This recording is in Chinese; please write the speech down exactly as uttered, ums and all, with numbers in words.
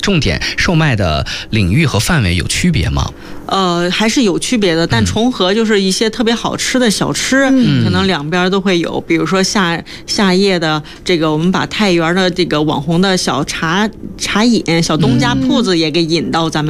重点售卖的领域和范围有区别吗？ 呃，还是有区别的，但重合就是一些特别好吃的小吃，嗯、可能两边都会有。比如说夏夏夜的这个，我们把太原的这个网红的小茶茶饮、小东家铺子也给引到咱们。